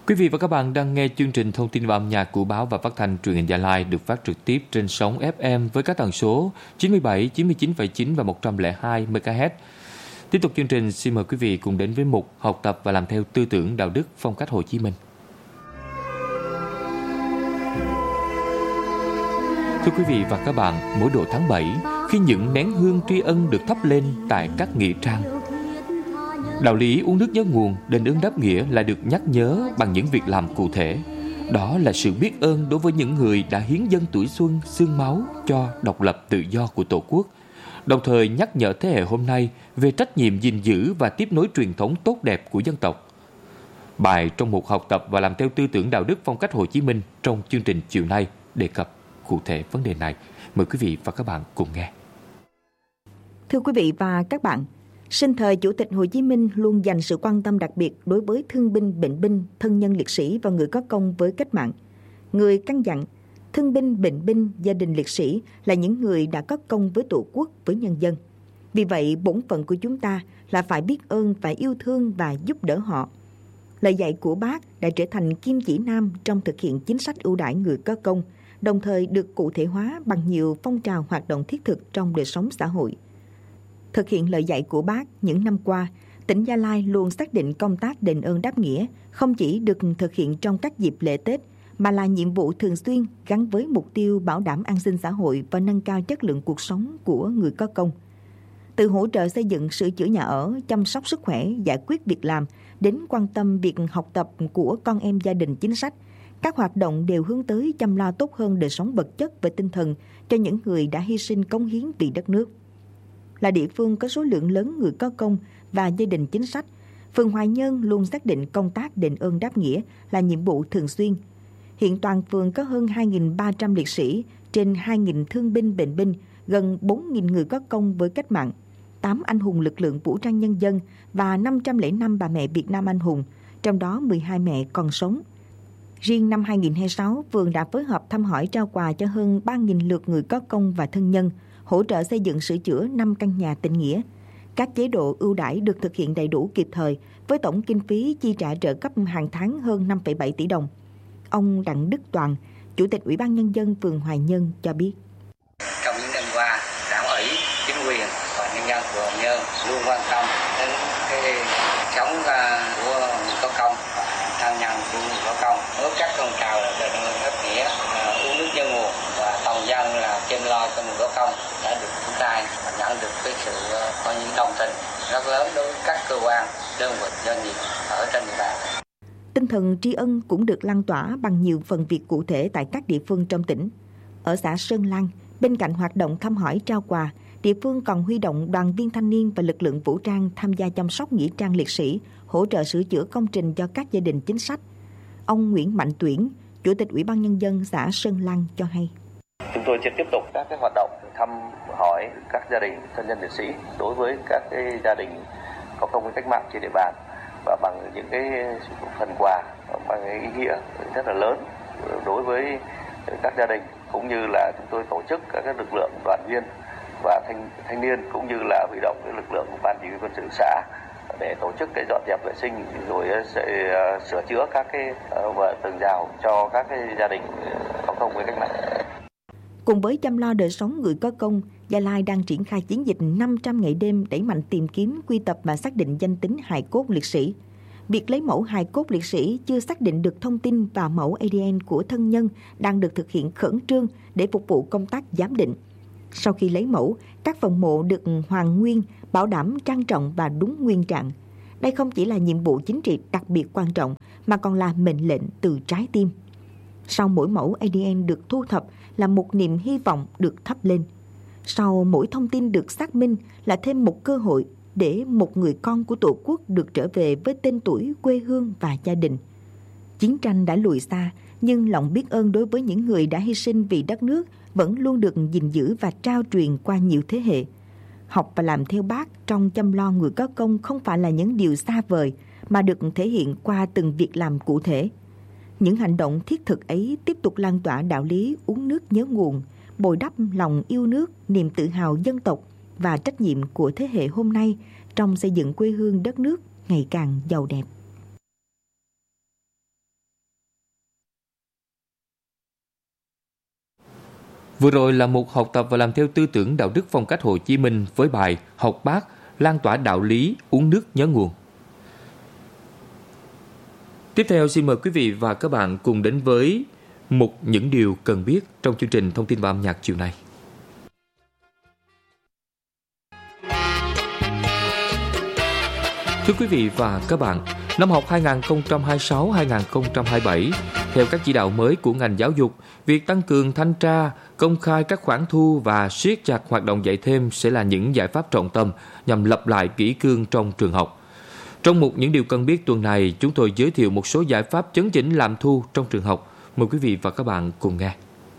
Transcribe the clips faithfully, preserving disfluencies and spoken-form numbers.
Quý vị và các bạn đang nghe chương trình thông tin và âm nhạc của báo và phát thanh truyền hình Gia Lai được phát trực tiếp trên sóng ép em với các tần số chín mươi bảy, chín mươi chín phẩy chín và một trăm lẻ hai mê ga héc. Tiếp tục chương trình, xin mời quý vị cùng đến với mục học tập và làm theo tư tưởng đạo đức phong cách Hồ Chí Minh. Thưa quý vị và các bạn, mỗi độ tháng bảy, khi những nén hương tri ân được thắp lên tại các nghĩa trang, đạo lý uống nước nhớ nguồn, đền ơn đáp nghĩa lại được nhắc nhớ bằng những việc làm cụ thể. Đó là sự biết ơn đối với những người đã hiến dâng tuổi xuân, xương máu cho độc lập tự do của Tổ quốc, đồng thời nhắc nhở thế hệ hôm nay về trách nhiệm gìn giữ và tiếp nối truyền thống tốt đẹp của dân tộc. Bài trong mục học tập và làm theo tư tưởng đạo đức phong cách Hồ Chí Minh trong chương trình chiều nay đề cập cụ thể vấn đề này. Mời quý vị và các bạn cùng nghe. Thưa quý vị và các bạn, sinh thời Chủ tịch Hồ Chí Minh luôn dành sự quan tâm đặc biệt đối với thương binh, bệnh binh, thân nhân liệt sĩ và người có công với cách mạng. Người căn dặn, thương binh, bệnh binh, gia đình liệt sĩ là những người đã có công với Tổ quốc, với nhân dân. Vì vậy, bổn phận của chúng ta là phải biết ơn, phải yêu thương và giúp đỡ họ. Lời dạy của Bác đã trở thành kim chỉ nam trong thực hiện chính sách ưu đãi người có công, đồng thời được cụ thể hóa bằng nhiều phong trào hoạt động thiết thực trong đời sống xã hội. Thực hiện lời dạy của Bác những năm qua, tỉnh Gia Lai luôn xác định công tác đền ơn đáp nghĩa không chỉ được thực hiện trong các dịp lễ Tết, mà là nhiệm vụ thường xuyên gắn với mục tiêu bảo đảm an sinh xã hội và nâng cao chất lượng cuộc sống của người có công. Từ hỗ trợ xây dựng, sửa chữa nhà ở, chăm sóc sức khỏe, giải quyết việc làm, đến quan tâm việc học tập của con em gia đình chính sách, các hoạt động đều hướng tới chăm lo tốt hơn đời sống vật chất và tinh thần cho những người đã hy sinh cống hiến vì đất nước. Là địa phương có số lượng lớn người có công và gia đình chính sách, phường Hoài Nhơn luôn xác định công tác đền ơn đáp nghĩa là nhiệm vụ thường xuyên. Hiện toàn phường có hơn hai nghìn ba trăm liệt sĩ, trên hai nghìn thương binh bệnh binh, gần bốn nghìn người có công với cách mạng, tám anh hùng lực lượng vũ trang nhân dân và năm trăm lẻ năm bà mẹ Việt Nam anh hùng, trong đó mười hai mẹ còn sống. Riêng năm hai nghìn không trăm hai mươi sáu, phường đã phối hợp thăm hỏi trao quà cho hơn ba nghìn lượt người có công và thân nhân, hỗ trợ xây dựng sửa chữa năm căn nhà tình nghĩa. Các chế độ ưu đãi được thực hiện đầy đủ kịp thời, với tổng kinh phí chi trả trợ cấp hàng tháng hơn năm phẩy bảy tỷ đồng. Ông Đặng Đức Toàn, Chủ tịch Ủy ban Nhân dân phường Hoài Nhơn cho biết. Trong những năm qua, đảng ủy, chính quyền và nhân dân phường Hoài Nhơn luôn quan tâm đến cái sống của người có công và thân nhân của người có công. Với các phong trào là đền ơn đáp nghĩa, uống nước nhớ nguồn và toàn dân là chăm lo cho người có công đã được triển khai và nhận được cái sự có những đồng tình rất lớn đối với các cơ quan, đơn vị, doanh nghiệp ở trên địa bàn. Tinh thần tri ân cũng được lan tỏa bằng nhiều phần việc cụ thể tại các địa phương trong tỉnh. Ở xã Sơn Lan, bên cạnh hoạt động thăm hỏi trao quà, địa phương còn huy động đoàn viên thanh niên và lực lượng vũ trang tham gia chăm sóc nghĩa trang liệt sĩ, hỗ trợ sửa chữa công trình cho các gia đình chính sách. Ông Nguyễn Mạnh Tuyển, Chủ tịch Ủy ban Nhân dân xã Sơn Lan cho hay. Chúng tôi sẽ tiếp tục các cái hoạt động thăm hỏi các gia đình thân nhân liệt sĩ đối với các cái gia đình có công với cách mạng trên địa bàn, và bằng những cái phần quà bằng cái ý nghĩa rất là lớn đối với các gia đình, cũng như là chúng tôi tổ chức các cái lực lượng đoàn viên và thanh thanh niên, cũng như là huy động cái lực lượng của ban chỉ huy quân sự xã để tổ chức cái dọn dẹp vệ sinh, rồi sẽ sửa chữa các cái và tường rào cho các cái gia đình có công với cách mạng. Cùng với chăm lo đời sống người có công, Gia Lai đang triển khai chiến dịch năm trăm ngày đêm đẩy mạnh tìm kiếm, quy tập và xác định danh tính hài cốt liệt sĩ. Việc lấy mẫu hài cốt liệt sĩ chưa xác định được thông tin và mẫu a đê en của thân nhân đang được thực hiện khẩn trương để phục vụ công tác giám định. Sau khi lấy mẫu, các phần mộ được hoàn nguyên, bảo đảm trang trọng và đúng nguyên trạng. Đây không chỉ là nhiệm vụ chính trị đặc biệt quan trọng, mà còn là mệnh lệnh từ trái tim. Sau mỗi mẫu a đê en được thu thập là một niềm hy vọng được thắp lên. Sau mỗi thông tin được xác minh là thêm một cơ hội để một người con của Tổ quốc được trở về với tên tuổi, quê hương và gia đình. Chiến tranh đã lùi xa, nhưng lòng biết ơn đối với những người đã hy sinh vì đất nước vẫn luôn được gìn giữ và trao truyền qua nhiều thế hệ. Học và làm theo Bác trong chăm lo người có công không phải là những điều xa vời, mà được thể hiện qua từng việc làm cụ thể. Những hành động thiết thực ấy tiếp tục lan tỏa đạo lý uống nước nhớ nguồn, bồi đắp lòng yêu nước, niềm tự hào dân tộc và trách nhiệm của thế hệ hôm nay trong xây dựng quê hương đất nước ngày càng giàu đẹp. Vừa rồi là một học tập và làm theo tư tưởng đạo đức phong cách Hồ Chí Minh với bài Học Bác, lan tỏa đạo lý, uống nước nhớ nguồn. Tiếp theo xin mời quý vị và các bạn cùng đến với một những điều cần biết trong chương trình Thông tin và âm nhạc chiều nay. Thưa quý vị và các bạn, năm học hai nghìn không trăm hai mươi sáu hai nghìn không trăm hai mươi bảy, theo các chỉ đạo mới của ngành giáo dục, việc tăng cường thanh tra, công khai các khoản thu và siết chặt hoạt động dạy thêm sẽ là những giải pháp trọng tâm nhằm lập lại kỷ cương trong trường học. Trong một những điều cần biết tuần này, chúng tôi giới thiệu một số giải pháp chấn chỉnh lạm thu trong trường học. Mời quý vị và các bạn cùng nghe.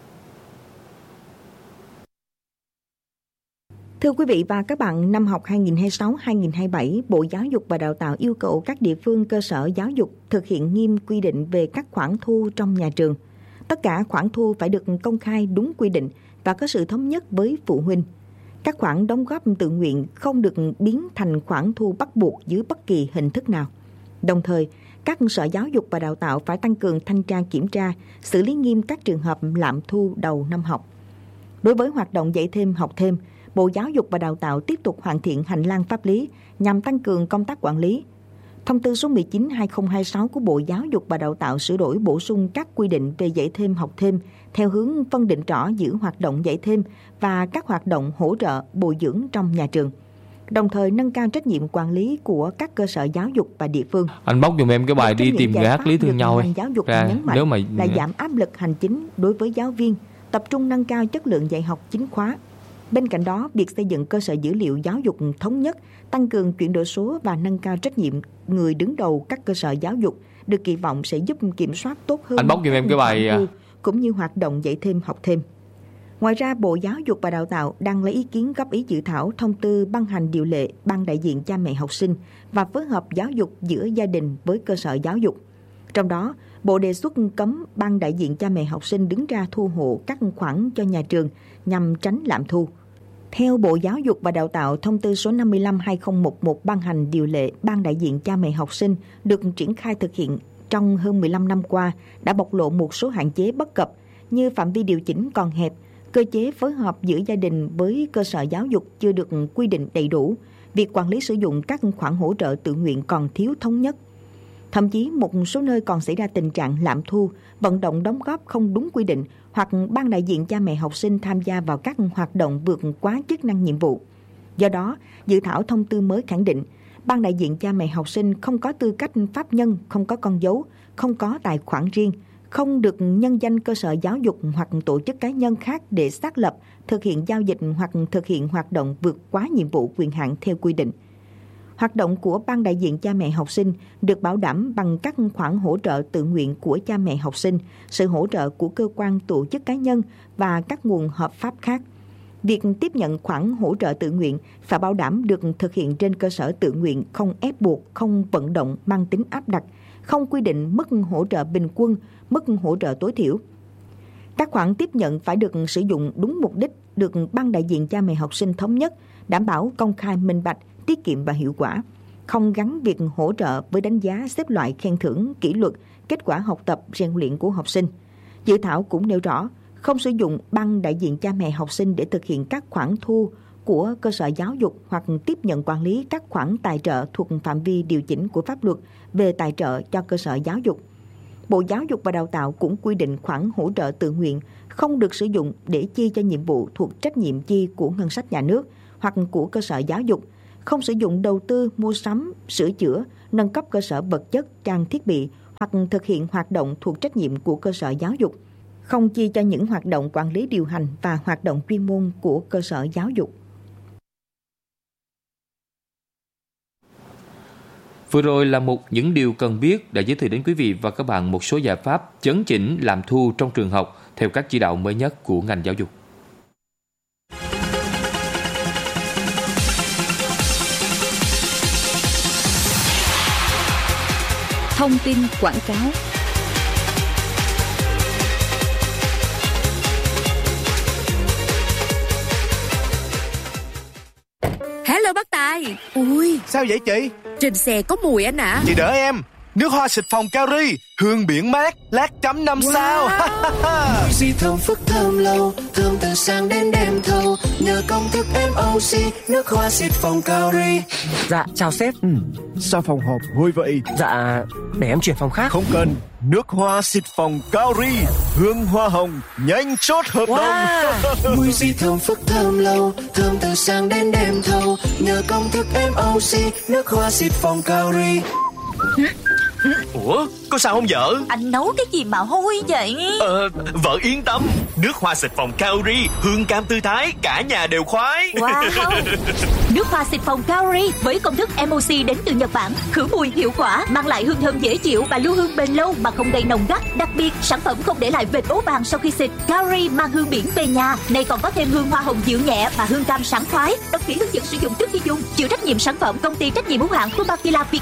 Thưa quý vị và các bạn, năm học hai nghìn không trăm hai mươi sáu hai nghìn không trăm hai mươi bảy, Bộ Giáo dục và Đào tạo yêu cầu các địa phương cơ sở giáo dục thực hiện nghiêm quy định về các khoản thu trong nhà trường. Tất cả khoản thu phải được công khai đúng quy định và có sự thống nhất với phụ huynh. Các khoản đóng góp tự nguyện không được biến thành khoản thu bắt buộc dưới bất kỳ hình thức nào. Đồng thời, các sở giáo dục và đào tạo phải tăng cường thanh tra kiểm tra, xử lý nghiêm các trường hợp lạm thu đầu năm học. Đối với hoạt động dạy thêm học thêm, Bộ Giáo dục và Đào tạo tiếp tục hoàn thiện hành lang pháp lý nhằm tăng cường công tác quản lý. Thông tư số mười chín trên hai nghìn không trăm hai mươi sáu của Bộ Giáo dục và Đào tạo sửa đổi bổ sung các quy định về dạy thêm học thêm theo hướng phân định rõ giữa hoạt động dạy thêm và các hoạt động hỗ trợ bồi dưỡng trong nhà trường, đồng thời nâng cao trách nhiệm quản lý của các cơ sở giáo dục và địa phương. Anh bóc giùm em cái bài đi tìm gác lý thương nhau ấy. Giáo dục Ra, nhấn mạnh nếu mà... là giảm áp lực hành chính đối với giáo viên, tập trung nâng cao chất lượng dạy học chính khóa. Bên cạnh đó, việc xây dựng cơ sở dữ liệu giáo dục thống nhất, tăng cường chuyển đổi số và nâng cao trách nhiệm người đứng đầu các cơ sở giáo dục được kỳ vọng sẽ giúp kiểm soát tốt hơn. Anh bóc giùm em cái bài cũng như hoạt động dạy thêm học thêm. Ngoài ra, Bộ Giáo dục và Đào tạo đang lấy ý kiến góp ý dự thảo thông tư ban hành điều lệ ban đại diện cha mẹ học sinh và phối hợp giáo dục giữa gia đình với cơ sở giáo dục. Trong đó, Bộ đề xuất cấm ban đại diện cha mẹ học sinh đứng ra thu hộ các khoản cho nhà trường nhằm tránh lạm thu. Theo Bộ Giáo dục và Đào tạo, thông tư số năm mươi lăm trên hai nghìn không trăm mười một ban hành điều lệ ban đại diện cha mẹ học sinh được triển khai thực hiện trong hơn mười lăm năm qua đã bộc lộ một số hạn chế bất cập như phạm vi điều chỉnh còn hẹp, cơ chế phối hợp giữa gia đình với cơ sở giáo dục chưa được quy định đầy đủ, việc quản lý sử dụng các khoản hỗ trợ tự nguyện còn thiếu thống nhất. Thậm chí một số nơi còn xảy ra tình trạng lạm thu, vận động đóng góp không đúng quy định hoặc ban đại diện cha mẹ học sinh tham gia vào các hoạt động vượt quá chức năng nhiệm vụ. Do đó, dự thảo thông tư mới khẳng định, ban đại diện cha mẹ học sinh không có tư cách pháp nhân, không có con dấu, không có tài khoản riêng, không được nhân danh cơ sở giáo dục hoặc tổ chức cá nhân khác để xác lập, thực hiện giao dịch hoặc thực hiện hoạt động vượt quá nhiệm vụ quyền hạn theo quy định. Hoạt động của ban đại diện cha mẹ học sinh được bảo đảm bằng các khoản hỗ trợ tự nguyện của cha mẹ học sinh, sự hỗ trợ của cơ quan tổ chức cá nhân và các nguồn hợp pháp khác. Việc tiếp nhận khoản hỗ trợ tự nguyện phải bảo đảm được thực hiện trên cơ sở tự nguyện, không ép buộc, không vận động mang tính áp đặt, không quy định mức hỗ trợ bình quân, mức hỗ trợ tối thiểu. Các khoản tiếp nhận phải được sử dụng đúng mục đích, được ban đại diện cha mẹ học sinh thống nhất, đảm bảo công khai minh bạch, tiết kiệm và hiệu quả, không gắn việc hỗ trợ với đánh giá xếp loại khen thưởng, kỷ luật, kết quả học tập, rèn luyện của học sinh. Dự thảo cũng nêu rõ, không sử dụng ban đại diện cha mẹ học sinh để thực hiện các khoản thu của cơ sở giáo dục hoặc tiếp nhận quản lý các khoản tài trợ thuộc phạm vi điều chỉnh của pháp luật về tài trợ cho cơ sở giáo dục. Bộ Giáo dục và Đào tạo cũng quy định khoản hỗ trợ tự nguyện không được sử dụng để chi cho nhiệm vụ thuộc trách nhiệm chi của ngân sách nhà nước hoặc của cơ sở giáo dục, không sử dụng đầu tư, mua sắm, sửa chữa, nâng cấp cơ sở vật chất, trang thiết bị hoặc thực hiện hoạt động thuộc trách nhiệm của cơ sở giáo dục, không chi cho những hoạt động quản lý điều hành và hoạt động chuyên môn của cơ sở giáo dục. Vừa rồi là một những điều cần biết đã giới thiệu đến quý vị và các bạn một số giải pháp chấn chỉnh lạm thu trong trường học theo các chỉ đạo mới nhất của ngành giáo dục. Thông tin quảng cáo. Hello bác Tài. Ui, sao vậy chị? trên xe có mùi anh ạ. Chị đỡ em. Nước hoa xịt phòng Caori, hương biển mát, lát chấm năm wow. sao. Mùi gì thơm phức thơm lâu, thơm từ sáng đến đêm thâu. Nhờ công thức em o xê, nước hoa xịt phòng Caori. Dạ, chào sếp. Ừ, sao phòng họp vui vậy? Dạ, để em chuyển phòng khác. Không cần, nước hoa xịt phòng Caori, hương hoa hồng, nhanh chốt hợp wow. đồng. Mùi gì thơm phức thơm lâu, thơm từ sáng đến đêm thâu. Nhờ công thức em o xê, nước hoa xịt phòng Caori. Ủa, có sao không vợ? Anh nấu cái gì mà hôi vậy? Ờ, vợ yên tâm, nước hoa xịt phòng Caori, hương cam tư thái, cả nhà đều khoái. Wow. Nước hoa xịt phòng Caori với công thức em o xê đến từ Nhật Bản, khử mùi hiệu quả, mang lại hương thơm dễ chịu và lưu hương bền lâu mà không gây nồng gắt. Đặc biệt, sản phẩm không để lại vệt ố vàng sau khi xịt. Caori mang hương biển về nhà, này còn có thêm hương hoa hồng dịu nhẹ và hương cam sảng khoái. Đọc kỹ hướng dẫn sử dụng trước khi dùng. Chịu trách nhiệm sản phẩm công ty trách nhiệm hữu hạn Kubakila Việt